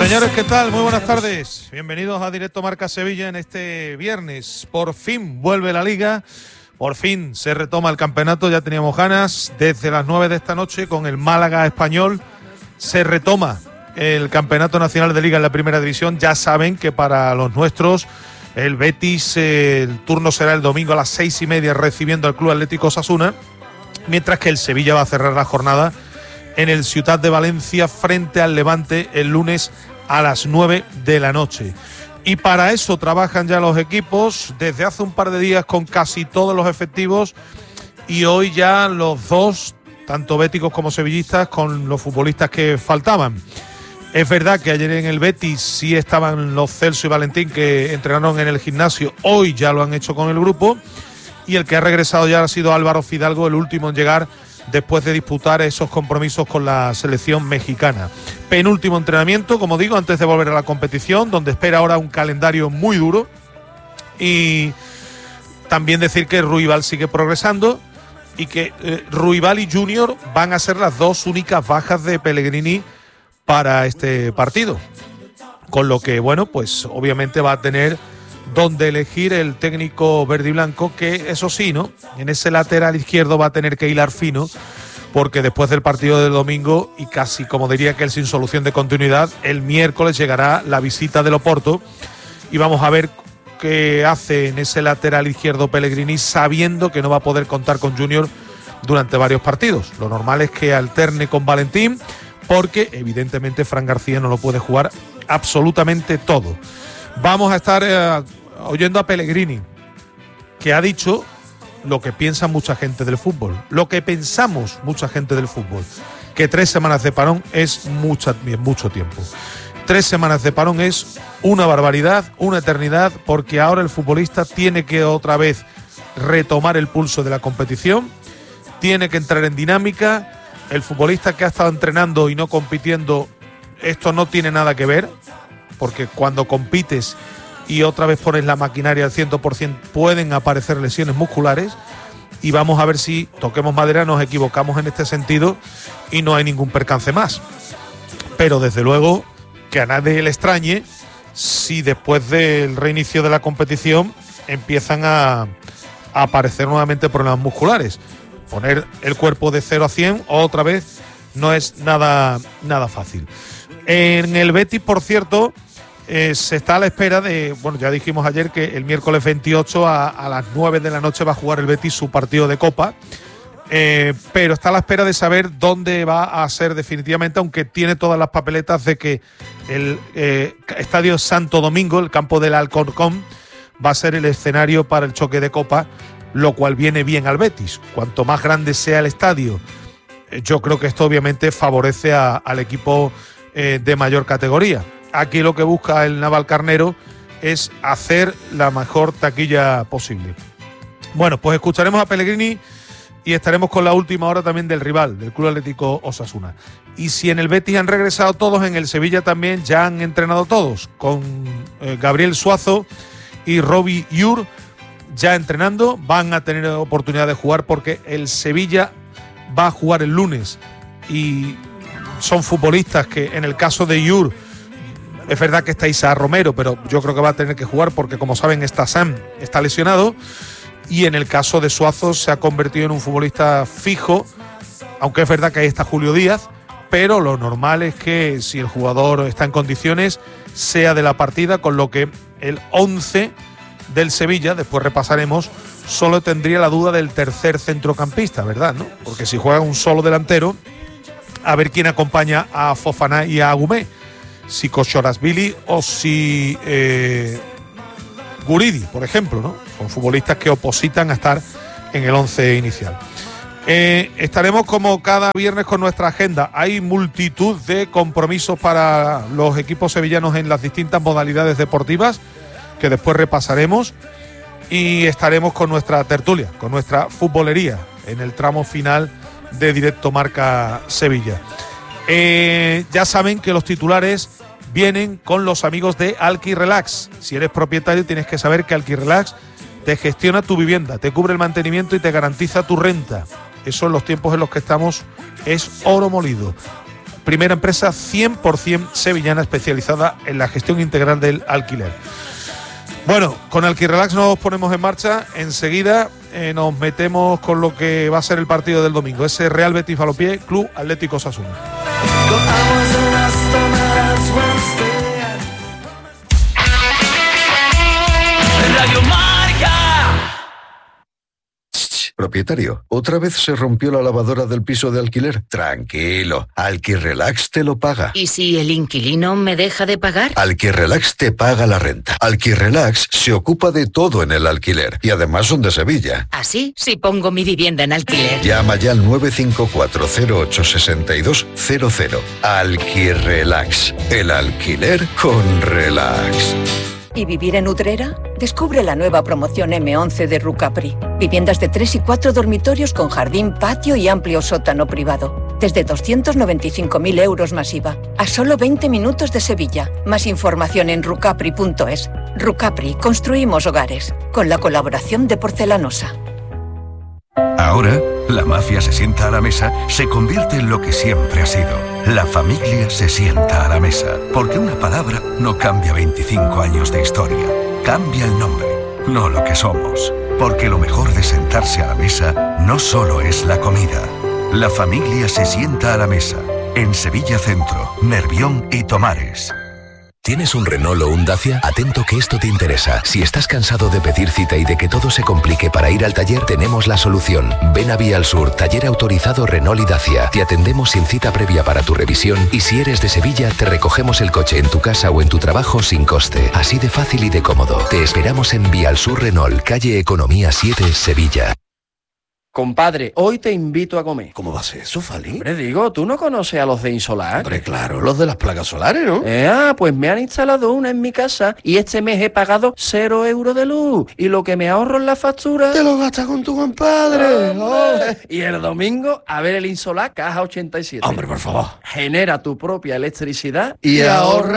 Señores, ¿qué tal? Muy buenas tardes. Bienvenidos a Directo Marca Sevilla en este viernes. Por fin vuelve la Liga, por fin se retoma el campeonato. Ya teníamos ganas desde las 9 de esta noche con el Málaga Español. Se retoma el Campeonato Nacional de Liga en la Primera División. Ya saben que para los nuestros, el Betis, el turno será el domingo a las 6:30 recibiendo al Club Atlético Osasuna, mientras que el Sevilla va a cerrar la jornada en el Ciutat de Valencia frente al Levante el lunes a las 9 de la noche. Y para eso trabajan ya los equipos desde hace un par de días con casi todos los efectivos, y hoy ya los dos, tanto béticos como sevillistas, con los futbolistas que faltaban. Es verdad que ayer en el Betis sí estaban los Celso y Valentín, que entrenaron en el gimnasio. Hoy ya lo han hecho con el grupo, y el que ha regresado ya ha sido Álvaro Fidalgo, el último en llegar después de disputar esos compromisos con la selección mexicana. Penúltimo entrenamiento, como digo, antes de volver a la competición, donde espera ahora un calendario muy duro. Y también decir que Ruibal sigue progresando y que Ruibal y Junior van a ser las dos únicas bajas de Pellegrini para este partido. Con lo que, bueno, pues obviamente va a tener donde elegir el técnico verde y blanco, que eso sí, ¿no? En ese lateral izquierdo va a tener que hilar fino, porque después del partido del domingo, y casi como diría que él sin solución de continuidad, el miércoles llegará la visita del Oporto y vamos a ver qué hace en ese lateral izquierdo Pellegrini, sabiendo que no va a poder contar con Junior durante varios partidos. Lo normal es que alterne con Valentín, porque evidentemente Fran García no lo puede jugar absolutamente todo. Vamos a estar oyendo a Pellegrini, que ha dicho lo que piensa mucha gente del fútbol, lo que pensamos mucha gente del fútbol, que 3 semanas de parón es mucho tiempo. 3 semanas de parón es una barbaridad, una eternidad, porque ahora el futbolista tiene que otra vez retomar el pulso de la competición, tiene que entrar en dinámica. El futbolista que ha estado entrenando y no compitiendo, esto no tiene nada que ver, porque cuando compites y otra vez pones la maquinaria al 100%, pueden aparecer lesiones musculares, y vamos a ver si, toquemos madera, nos equivocamos en este sentido y no hay ningún percance más. Pero desde luego que a nadie le extrañe si después del reinicio de la competición empiezan a aparecer nuevamente problemas musculares. Poner el cuerpo de 0 a 100 otra vez no es nada fácil. En el Betis, por cierto, se está a la espera de, bueno, ya dijimos ayer que el miércoles 28 a las 9 de la noche va a jugar el Betis su partido de Copa, pero está a la espera de saber dónde va a ser definitivamente, aunque tiene todas las papeletas de que el Estadio Santo Domingo, el campo del Alcorcón, va a ser el escenario para el choque de Copa, lo cual viene bien al Betis. Cuanto más grande sea el estadio, yo creo que esto obviamente favorece al equipo de mayor categoría. Aquí lo que busca el Navalcarnero es hacer la mejor taquilla posible. Bueno, pues escucharemos a Pellegrini y estaremos con la última hora también del rival, del Club Atlético Osasuna. Y si en el Betis han regresado todos, en el Sevilla también ya han entrenado todos, con Gabriel Suazo y Robbie Ure ya entrenando. Van a tener oportunidad de jugar porque el Sevilla va a jugar el lunes, y son futbolistas que, en el caso de Ure, es verdad que está Isaac Romero, pero yo creo que va a tener que jugar porque, como saben, Sam está lesionado, y en el caso de Suazo se ha convertido en un futbolista fijo, aunque es verdad que ahí está Julio Díaz, pero lo normal es que si el jugador está en condiciones sea de la partida, con lo que el 11 del Sevilla, después repasaremos, solo tendría la duda del tercer centrocampista, ¿verdad? ¿No? Porque si juega un solo delantero, a ver quién acompaña a Fofana y a Agumé, si Kochorashvili o si Guridi, por ejemplo, ¿no? Son futbolistas que opositan a estar en el 11 inicial. Estaremos como cada viernes con nuestra agenda. Hay multitud de compromisos para los equipos sevillanos en las distintas modalidades deportivas, que después repasaremos, y estaremos con nuestra tertulia, con nuestra futbolería en el tramo final de Directo Marca Sevilla. Ya saben que los titulares vienen con los amigos de Alquirelax. Si eres propietario, tienes que saber que Alquirelax te gestiona tu vivienda, te cubre el mantenimiento y te garantiza tu renta. Eso, en los tiempos en los que estamos, es oro molido. primera empresa 100% sevillana especializada en la gestión integral del alquiler. Bueno, con Alquirrelax nos ponemos en marcha. Enseguida nos metemos con lo que va a ser el partido del domingo, ese Real Betis Balompié Club Atlético Osasuna. Radio Marca. Propietario, ¿otra vez se rompió la lavadora del piso de alquiler? Tranquilo, Alquirrelax te lo paga. ¿Y si el inquilino me deja de pagar? Alquirrelax te paga la renta. Alquirrelax se ocupa de todo en el alquiler y además son de Sevilla. ¿Así? Si pongo mi vivienda en alquiler. Llama ya al 954-086200. Alquirrelax, el alquiler con relax. ¿Y vivir en Utrera? Descubre la nueva promoción M11 de Rucapri. Viviendas de 3 y 4 dormitorios con jardín, patio y amplio sótano privado. Desde 295.000 euros masiva. A solo 20 minutos de Sevilla. Más información en rucapri.es. Rucapri, construimos hogares. Con la colaboración de Porcelanosa. Ahora, la mafia se sienta a la mesa, se convierte en lo que siempre ha sido. La familia se sienta a la mesa, porque una palabra no cambia 25 años de historia. Cambia el nombre, no lo que somos. Porque lo mejor de sentarse a la mesa no solo es la comida. La familia se sienta a la mesa, en Sevilla Centro, Nervión y Tomares. ¿Tienes un Renault o un Dacia? Atento que esto te interesa. Si estás cansado de pedir cita y de que todo se complique para ir al taller, tenemos la solución. Ven a Vía al Sur, taller autorizado Renault y Dacia. Te atendemos sin cita previa para tu revisión y si eres de Sevilla, te recogemos el coche en tu casa o en tu trabajo sin coste. Así de fácil y de cómodo. Te esperamos en Vía al Sur Renault, calle Economía 7, Sevilla. Compadre, hoy te invito a comer. ¿Cómo va a ser eso, Fali? Hombre, digo, ¿tú no conoces a los de Insolar? Hombre, claro, los de las placas solares, ¿no? Pues me han instalado una en mi casa y este mes he pagado 0 euros de luz. Y lo que me ahorro en la factura... ¡Te lo gastas con tu compadre! Y el domingo, a ver el Insolar Caja 87. Hombre, por favor. Genera tu propia electricidad y ahorra